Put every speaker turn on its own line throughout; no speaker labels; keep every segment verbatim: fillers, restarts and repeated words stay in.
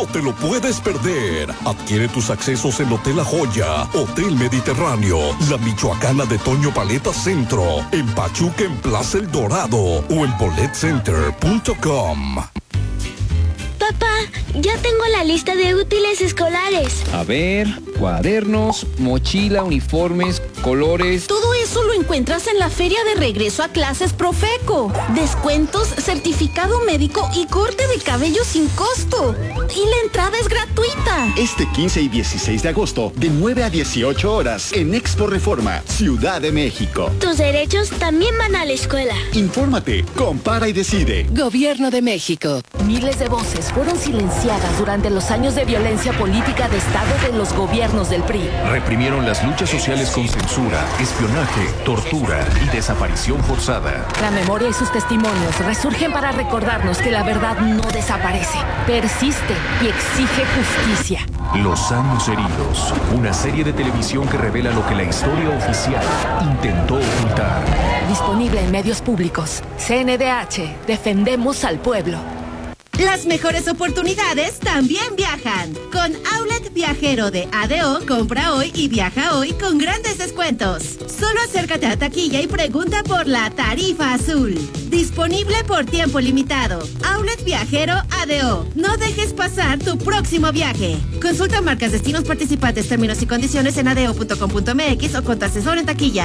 no te lo puedes perder. Adquiere tus accesos en Hotel La Joya, Hotel Mediterráneo, La Michoacana de Toño Paleta Centro, en Pachuca en Plaza El Dorado o en bolet center punto com.
Papá, ya tengo la lista de útiles escolares.
A ver, cuadernos, mochila, uniformes, colores.
Todo eso lo encuentras en la feria de regreso a clases Profeco. Descuentos, certificado médico y corte de cabello sin costo. Y la entrada es gratuita.
Este quince y dieciséis de agosto, de nueve a dieciocho horas, en Expo Reforma, Ciudad de México.
Tus derechos también van a la escuela.
Infórmate, compara y decide.
Gobierno de México.
Miles de voces fueron silenciadas durante los años de violencia política de Estado de los gobiernos del P R I.
Reprimieron las luchas sociales con censura, espionaje, tortura y desaparición forzada.
La memoria y sus testimonios resurgen para recordarnos que la verdad no desaparece, persiste y exige justicia.
Los años heridos, una serie de televisión que revela lo que la historia oficial intentó ocultar.
Disponible en medios públicos. C N D H, defendemos al pueblo.
Las mejores oportunidades también viajan. Con Outlet Viajero de A D O, compra hoy y viaja hoy con grandes descuentos. Solo acércate a taquilla y pregunta por la tarifa azul. Disponible por tiempo limitado. Outlet Viajero A D O. No dejes pasar tu próximo viaje. Consulta marcas, destinos participantes, términos y condiciones en adeo punto com punto mx o con tu asesor en taquilla.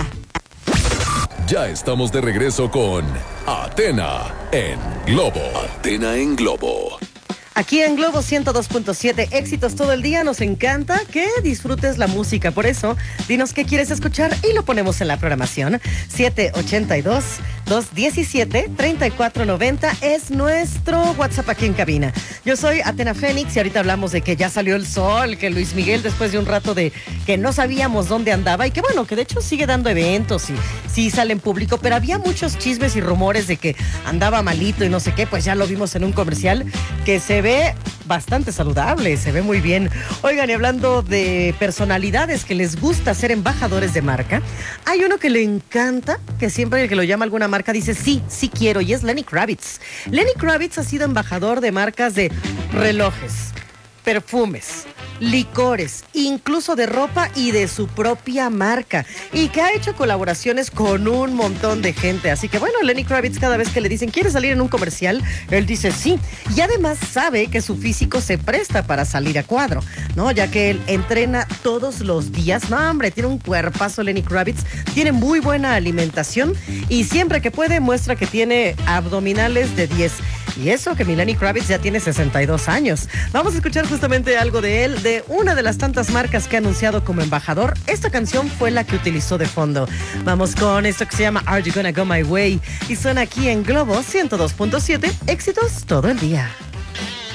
Ya estamos de regreso con Atena en Globo. Atena en Globo.
Aquí en Globo ciento dos punto siete, éxitos todo el día. Nos encanta que disfrutes la música. Por eso, dinos qué quieres escuchar y lo ponemos en la programación. siete ocho dos, dos uno siete, tres cuatro nueve cero es nuestro WhatsApp aquí en cabina. Yo soy Atena Fénix y ahorita hablamos de que ya salió el sol, que Luis Miguel, después de un rato de que no sabíamos dónde andaba y que bueno, que de hecho sigue dando eventos y sí sale en público, pero había muchos chismes y rumores de que andaba malito y no sé qué. Pues ya lo vimos en un comercial que se ve bastante saludable, se ve muy bien. Oigan, y hablando de personalidades que les gusta ser embajadores de marca, hay uno que le encanta, que siempre que lo llama alguna marca dice sí, sí quiero, y es Lenny Kravitz. Lenny Kravitz ha sido embajador de marcas de relojes, perfumes, licores, incluso de ropa y de su propia marca, y que ha hecho colaboraciones con un montón de gente. Así que bueno, Lenny Kravitz, cada vez que le dicen ¿quieres salir en un comercial?, él dice sí, y además sabe que su físico se presta para salir a cuadro, ¿no? Ya que él entrena todos los días. No, hombre, tiene un cuerpazo Lenny Kravitz, tiene muy buena alimentación y siempre que puede muestra que tiene abdominales de diez. Y eso que mi Lenny Kravitz ya tiene sesenta y dos años. Vamos a escuchar justamente algo de él, de una de las tantas marcas que ha anunciado como embajador. Esta canción fue la que utilizó de fondo. Vamos con esto que se llama Are You Gonna Go My Way y suena aquí en Globo ciento dos punto siete, éxitos todo el día.